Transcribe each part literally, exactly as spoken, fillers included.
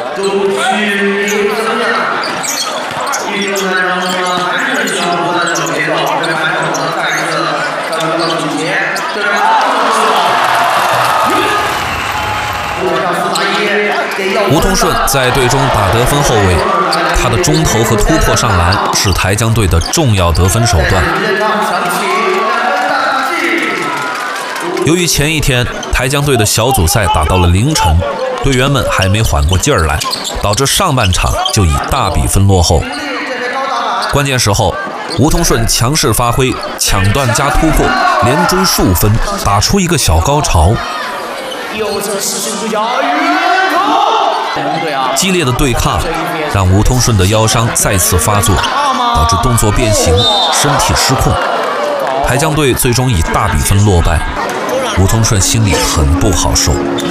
都去怎么样？一直在让我们还是需要不断的节奏，这个还有我们再一次咱们的总结，对吧？ 吴通顺在队中打得分后卫，他的中投和突破上篮是台江队的重要得分手段。由于前一天台江队的小组赛打到了凌晨，队员们还没缓过劲儿来，导致上半场就以大比分落后。关键时候，吴通顺强势发挥，抢断加突破，连追数分，打出一个小高潮。激烈的对抗让吴通顺的腰伤再次发作，导致动作变形，身体失控。台江队最终以大比分落败，吴通顺心里很不好受。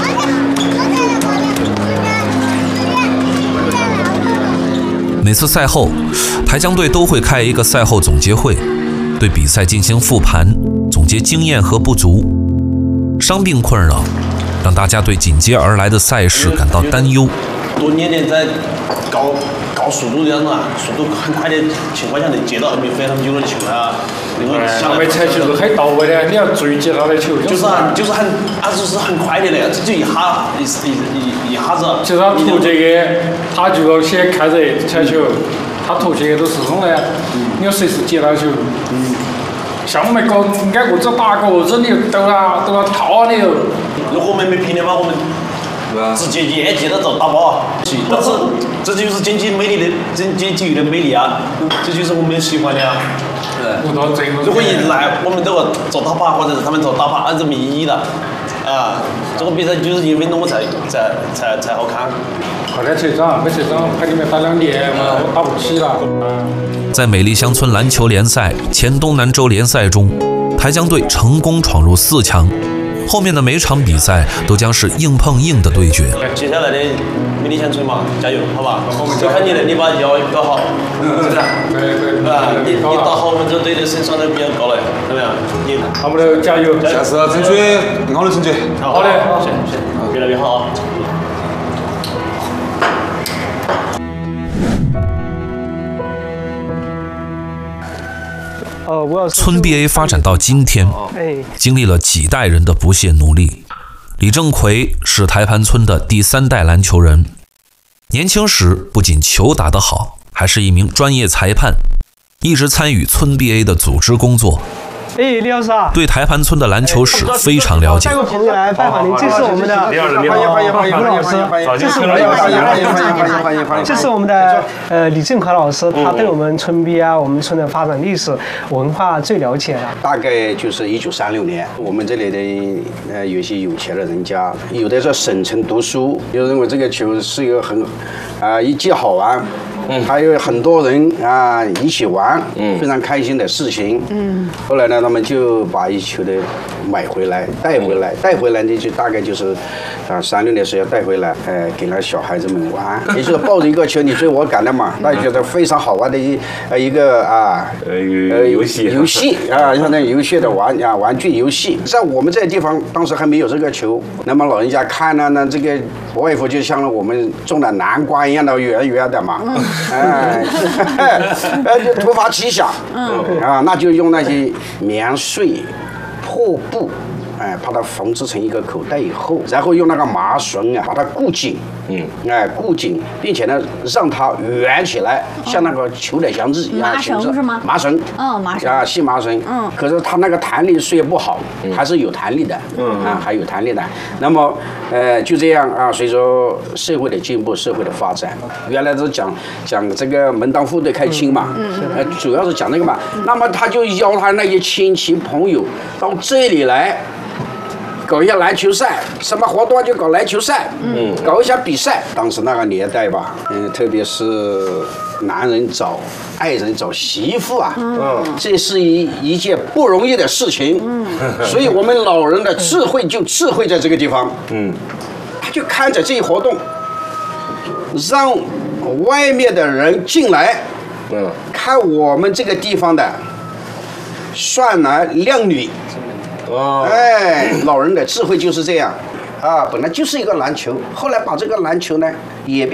每次赛后，台江队都会开一个赛后总结会，对比赛进行复盘，总结经验和不足。伤病困扰让大家对紧接而来的赛事感到担忧。 多年年在高高速度这样子啊，速度很快的情况下能接到没非常久的球啊，那个上面踩球是很到位的，你要注意接他的球。 就是啊，就是很，啊就是很快的那，这就一下一一一一下子。 其实他投这个，他就要先看着踩球，他投这个都是这种的，你要随时接他球。嗯。像我们搞挨个子打个子，你都要都要套啊你哟。 如果我们没拼的话，我们直接一接到就打爆。但是这就是经济魅力的，经济体育的魅力啊！这就是我们喜欢的啊。对。如果一直来，我们都要做打靶，或者是他们做打靶，啊，这没意义的。啊，这个比赛就是一分钟我才才才才好看。 快点成长，没成长，派你们打两年嘛，我打不起了。 在美丽乡村篮球联赛前东南州联赛中，台江队成功闯入四强。后面的每场比赛都将是硬碰硬的对决。 接下来的美丽乡村嘛，加油，好吧？就看你了，你把腰搞好，是不是？ 对对。 啊，你你打好，我们这队的胜算都比较高了，怎么样？你， 好不了，加油！ 下次争取更好的成绩。 好的，行行，越来越好啊！ 村 B A 发展到今天，经历了几代人的不懈努力。李正奎是台盘村的第三代篮球人，年轻时不仅球打得好，还是一名专业裁判，一直参与村 B A 的组织工作。 哎，李老师啊， 对台盘村的篮球史非常了解。 带个朋友来拜访您，这是我们的李老师，你好，欢迎欢迎欢迎老师，这是我们的欢迎欢迎欢迎欢迎欢迎欢迎， 这是我们的呃李正奎老师，他对我们村 B 啊，我们村的发展历史文化最了解了。 大概就是一九三六年，我们这里的呃有些有钱的人家，有的在省城读书，就认为这个球是一个很啊、呃、一既好玩。嗯，还有很多人啊一起玩，嗯，非常开心的事情。嗯，后来呢，他们就把一球的买回来，带回来，带回来呢就大概就是啊三六年时候带回来，呃，给那小孩子们玩，也就是抱着一个球你追我赶的嘛，大家觉得非常好玩的一呃一个啊呃游戏游戏啊，像那游戏的玩啊玩具游戏，在我们这个地方当时还没有这个球，那么老人家看呢，那这个不外乎就像我们种的南瓜一样的圆圆的嘛。哎，呃，就突发奇想，嗯，啊，那就用那些棉絮、破布，哎，把它缝制成一个口袋以后，然后用那个麻绳啊，把它固紧，嗯，哎，固紧，并且呢，让它圆起来，像那个球的样子一样。 麻绳是吗？ 麻绳， 嗯，麻绳啊，细麻绳，嗯，可是它那个弹力虽然不好，还是有弹力的，嗯，啊，还有弹力的。那么，呃，就这样啊，随着社会的进步，社会的发展，原来是讲讲这个门当户对开亲嘛，嗯，呃，主要是讲那个嘛。那么他就邀他那些亲戚朋友到这里来。搞一下篮球赛，什么活动就搞篮球赛，嗯，搞一下比赛。当时那个年代吧，嗯，特别是男人找爱人找媳妇啊，嗯，这是一一件不容易的事情，嗯，所以我们老人的智慧就智慧在这个地方，嗯，他就看着这一活动，让外面的人进来，嗯，看我们这个地方的善男靓女。哦，哎，老人的智慧就是这样，啊，本来就是一个篮球，后来把这个篮球呢也变。